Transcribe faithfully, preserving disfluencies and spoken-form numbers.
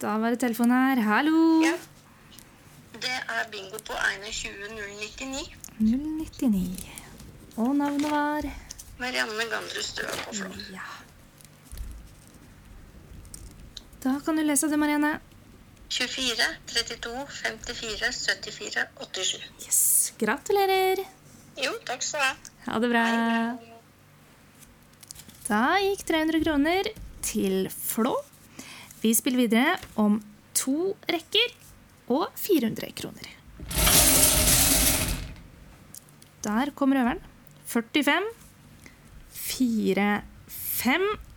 Da var det telefon her. Hallo. Ja. Det er bingo på tjueen null nittini. null nittini. Og navnet var? Marianne Gandrus Støa på Flå. Ja. Da kan du lese det, Marianne. tjuefire, trettito, femtifire, syttifire, åttisju. Yes, gratulerer. Jo, takk skal du ha. Ha det bra. Da gikk tre hundre kroner til Flå. Vi spiller videre om to rekker og fire hundre kroner. Der kommer øveren. førtifem, fire, fem